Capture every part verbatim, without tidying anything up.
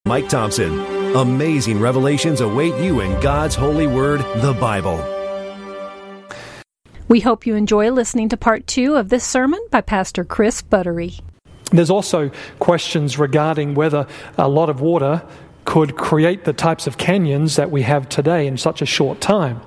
Mike Thompson. Amazing revelations await you in God's holy word, the Bible. We hope you enjoy listening to part two of this sermon by Pastor Chris Buttery. There's also questions regarding whether a lot of water could create the types of canyons that we have today in such a short time.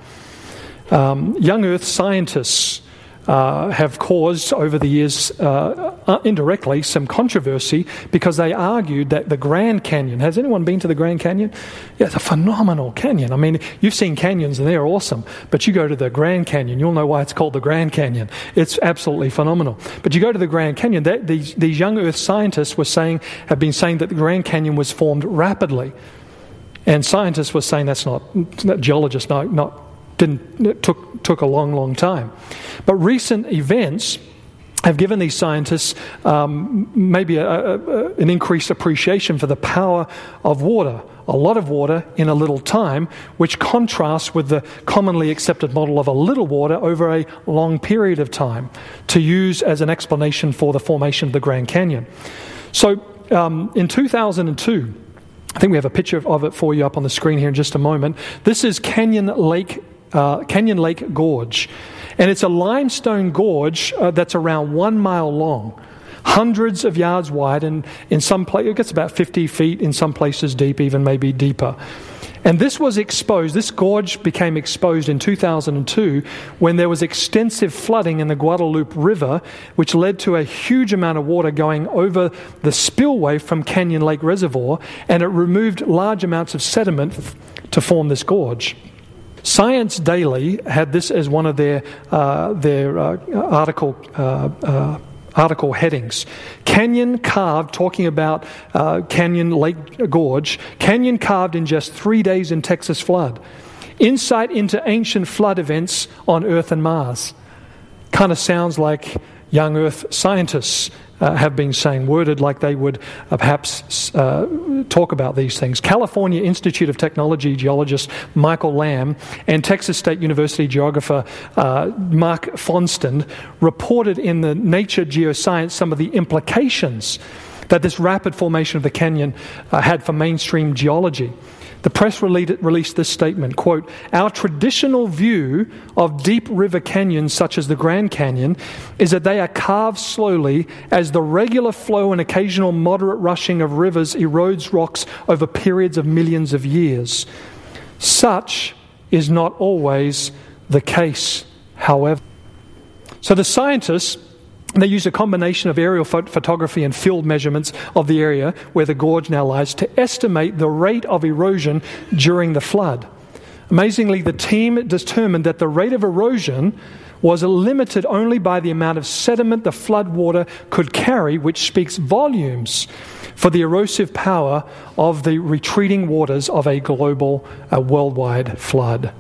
Um, young Earth scientists uh, have caused over the years uh, uh, indirectly some controversy because they argued that the Grand Canyon, has anyone been to the Grand Canyon? Yeah, it's a phenomenal canyon. I mean, you've seen canyons and they're awesome, but you go to the Grand Canyon, you'll know why it's called the Grand Canyon. It's absolutely phenomenal. But you go to the Grand Canyon, they, these, these young Earth scientists were saying, have been saying that the Grand Canyon was formed rapidly. And scientists were saying that's not, geologists not, not didn't, it took, took a long, long time. But recent events have given these scientists um, maybe a, a, a, an increased appreciation for the power of water, a lot of water in a little time, which contrasts with the commonly accepted model of a little water over a long period of time to use as an explanation for the formation of the Grand Canyon. So um, in two thousand two, I think we have a picture of it for you up on the screen here in just a moment. This is Canyon Lake, uh, Canyon Lake Gorge. And it's a limestone gorge uh, that's around one mile long, hundreds of yards wide, and in some places it gets about fifty feet, in some places deep, even maybe deeper. And this was exposed, this gorge became exposed in two thousand two when there was extensive flooding in the Guadalupe River, which led to a huge amount of water going over the spillway from Canyon Lake Reservoir, and it removed large amounts of sediment f- to form this gorge. Science Daily had this as one of their uh, their uh, article uh, uh, article headings. Canyon carved, talking about uh, Canyon Lake Gorge, canyon carved in just three days in Texas flood. Insight into ancient flood events on Earth and Mars. Kind of sounds like young Earth scientists uh, have been saying, worded like they would uh, perhaps uh, talk about these things. California Institute of Technology geologist Michael Lamb and Texas State University geographer uh, Mark Fonston reported in the Nature Geoscience some of the implications that this rapid formation of the canyon uh, had for mainstream geology. The press released this statement, quote, "Our traditional view of deep river canyons such as the Grand Canyon is that they are carved slowly as the regular flow and occasional moderate rushing of rivers erodes rocks over periods of millions of years. Such is not always the case, however." So the scientists, they used a combination of aerial pho- photography and field measurements of the area where the gorge now lies to estimate the rate of erosion during the flood. Amazingly, the team determined that the rate of erosion was limited only by the amount of sediment the flood water could carry, which speaks volumes for the erosive power of the retreating waters of a global, a worldwide flood.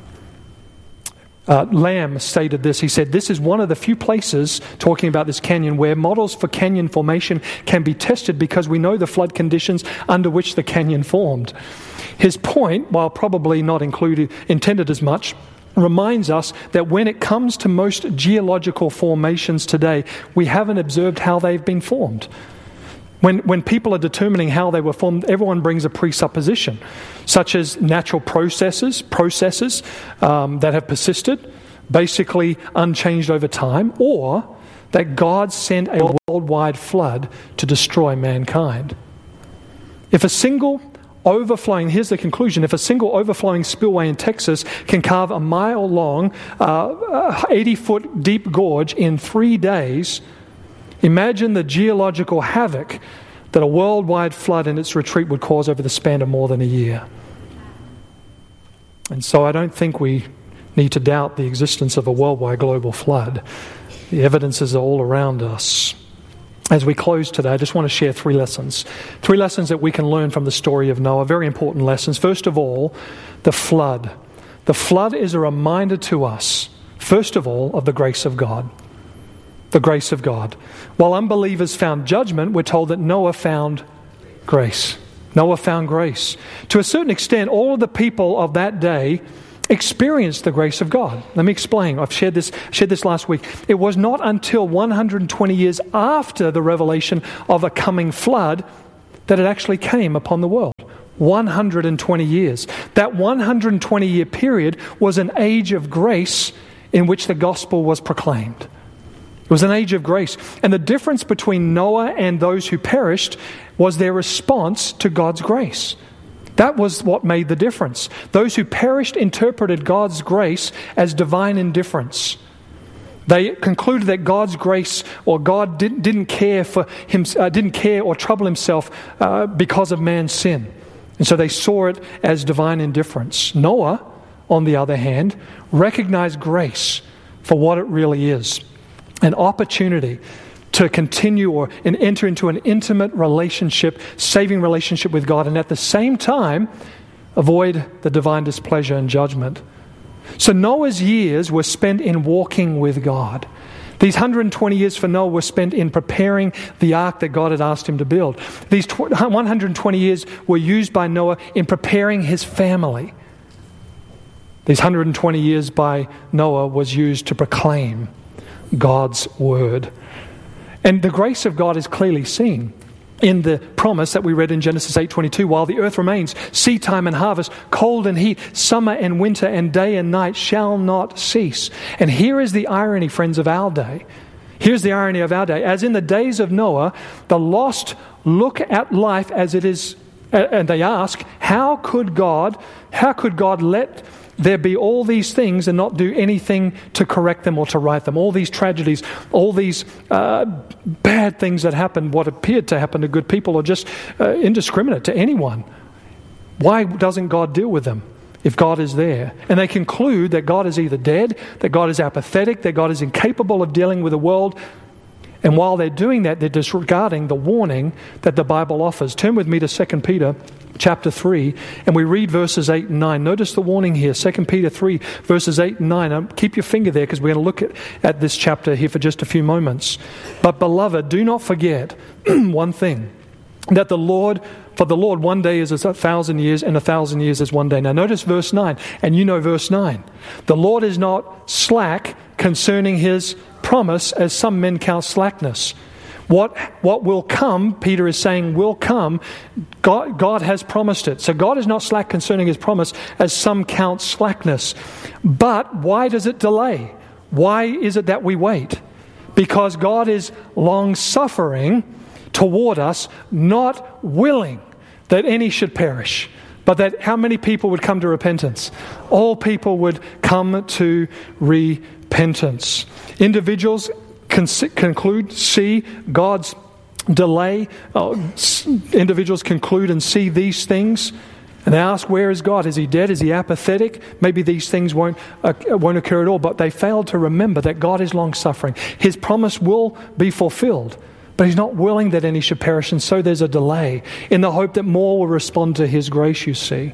Uh, Lamb stated this. He said, "This is one of the few places," talking about this canyon, "where models for canyon formation can be tested because we know the flood conditions under which the canyon formed." His point, while probably not included, intended as much, reminds us that when it comes to most geological formations today, we haven't observed how they've been formed. When when people are determining how they were formed, everyone brings a presupposition, such as natural processes, processes um, that have persisted, basically unchanged over time, or that God sent a worldwide flood to destroy mankind. If a single overflowing, here's the conclusion, if a single overflowing spillway in Texas can carve a mile-long, uh, eighty-foot deep gorge in three days, imagine the geological havoc that a worldwide flood in its retreat would cause over the span of more than a year. And so I don't think we need to doubt the existence of a worldwide global flood. The evidence is all around us. As we close today, I just want to share three lessons. Three lessons that we can learn from the story of Noah, very important lessons. First of all, the flood. The flood is a reminder to us, first of all, of the grace of God. The grace of God. While unbelievers found judgment, we're told that Noah found grace. Noah found grace. To a certain extent, all of the people of that day experienced the grace of God. Let me explain. I've shared this, shared this last week. It was not until one hundred twenty years after the revelation of a coming flood that it actually came upon the world. one hundred twenty years. That one hundred twenty year period was an age of grace in which the gospel was proclaimed. It was an age of grace. And the difference between Noah and those who perished was their response to God's grace. That was what made the difference. Those who perished interpreted God's grace as divine indifference. They concluded that God's grace, or God didn't, didn't care for him, uh, didn't care or trouble himself uh, because of man's sin. And so they saw it as divine indifference. Noah, on the other hand, recognized grace for what it really is. An opportunity to continue or and enter into an intimate relationship, saving relationship with God, and at the same time, avoid the divine displeasure and judgment. So Noah's years were spent in walking with God. These one hundred twenty years for Noah were spent in preparing the ark that God had asked him to build. These one hundred twenty years were used by Noah in preparing his family. These one hundred twenty years by Noah was used to proclaim God's word. And the grace of God is clearly seen in the promise that we read in Genesis eight twenty-two. While the earth remains, seed time and harvest, cold and heat, summer and winter, and day and night shall not cease. And here is the irony, friends, of our day. Here's the irony of our day. As in the days of Noah, the lost look at life as it is, and they ask, how could God, how could God let there be all these things and not do anything to correct them or to right them? All these tragedies, all these uh, bad things that happen, what appeared to happen to good people, are just uh, indiscriminate to anyone. Why doesn't God deal with them if God is there? And they conclude that God is either dead, that God is apathetic, that God is incapable of dealing with the world. And while they're doing that, they're disregarding the warning that the Bible offers. Turn with me to Second Peter chapter three, and we read verses eight and nine. Notice the warning here, Second Peter three, verses eight and nine. Now, keep your finger there because we're going to look at, at this chapter here for just a few moments. But beloved, do not forget one thing, that the Lord, for the Lord, one day is as a thousand years, and a thousand years is one day. Now notice verse nine, and you know verse nine. The Lord is not slack concerning his promise, as some men count slackness. What what will come, Peter is saying, will come. God, God has promised it. So God is not slack concerning his promise, as some count slackness. But why does it delay? Why is it that we wait? Because God is long-suffering toward us, not willing that any should perish, but that how many people would come to repentance? All people would come to repentance. Individuals conclude, see God's delay. Uh, individuals conclude and see these things, and they ask, where is God? Is he dead? Is he apathetic? Maybe these things won't uh, won't occur at all. But they fail to remember that God is long-suffering. His promise will be fulfilled, but he's not willing that any should perish, and so there's a delay in the hope that more will respond to his grace, you see.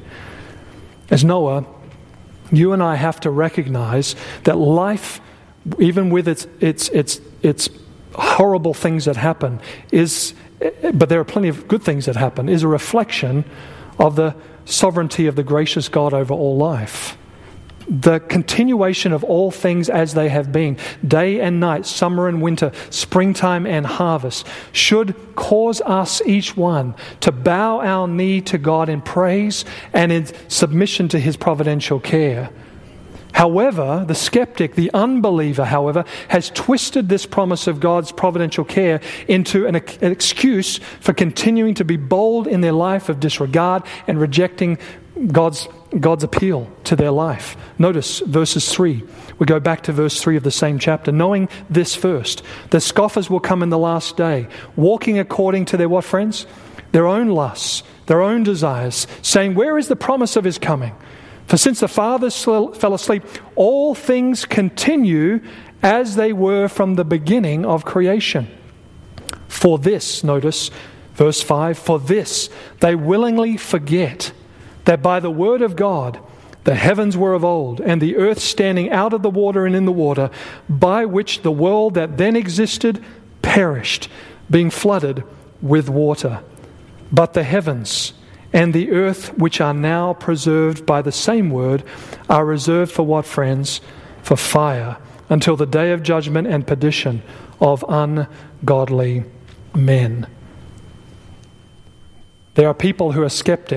As Noah, you and I have to recognize that life, even with its its its its horrible things that happen, is, but there are plenty of good things that happen, is a reflection of the sovereignty of the gracious God over all life. The continuation of all things as they have been, day and night, summer and winter, springtime and harvest, should cause us, each one, to bow our knee to God in praise and in submission to his providential care. However, the skeptic, the unbeliever, however, has twisted this promise of God's providential care into an, an excuse for continuing to be bold in their life of disregard and rejecting God's God's appeal to their life. Notice verses three. We go back to verse three of the same chapter. Knowing this first, the scoffers will come in the last day, walking according to their what, friends? Their own lusts, their own desires, saying, where is the promise of his coming? For since the fathers fell asleep, all things continue as they were from the beginning of creation. For this, notice, verse five, for this they willingly forget that by the word of God the heavens were of old, and the earth standing out of the water and in the water, by which the world that then existed perished, being flooded with water. But the heavens and the earth, which are now preserved by the same word, are reserved for what, friends? For fire, until the day of judgment and perdition of ungodly men. There are people who are skeptics.